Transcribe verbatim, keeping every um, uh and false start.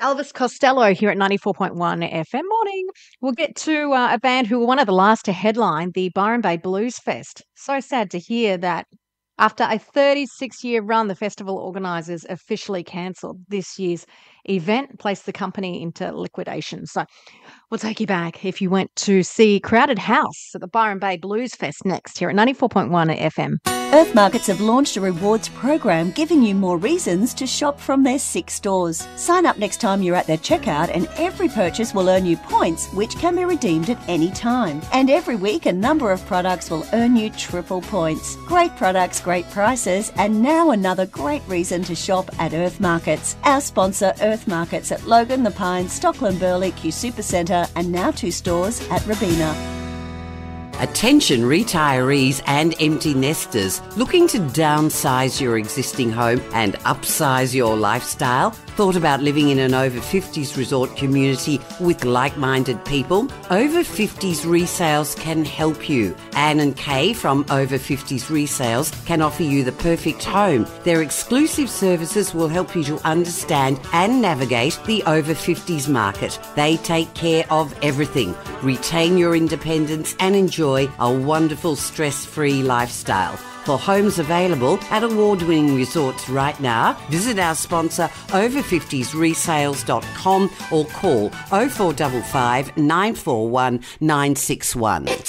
Elvis Costello here at ninety-four point one F M. Morning. We'll get to uh, a band who were one of the last to headline the Byron Bay Blues Fest. So sad to hear that after a thirty-six year run, the festival organisers officially cancelled this year's event, placed the company into liquidation. So we'll take you back if you went to see Crowded House at the Byron Bay Blues Fest next here at ninety-four point one F M. Earth Markets have launched a rewards program giving you more reasons to shop from their six stores. Sign up next time you're at their checkout and every purchase will earn you points which can be redeemed at any time. And every week a number of products will earn you triple points. Great products, great prices, and now another great reason to shop at Earth Markets. Our sponsor Earth Markets at Logan, The Pines, Stockland Burley, Q Supercentre and now two stores at Robina. Attention retirees and empty nesters looking to downsize your existing home and upsize your lifestyle? Thought about living in an over fifties resort community with like-minded people? Over fifties Resales can help you. Anne and Kay from Over fifties Resales can offer you the perfect home. Their exclusive services will help you to understand and navigate the over fifties market. They take care of everything. Retain your independence and enjoy a wonderful stress-free lifestyle. For homes available at award-winning resorts right now, visit our sponsor over fifties resales dot com or call oh four five five, nine four one, nine six one.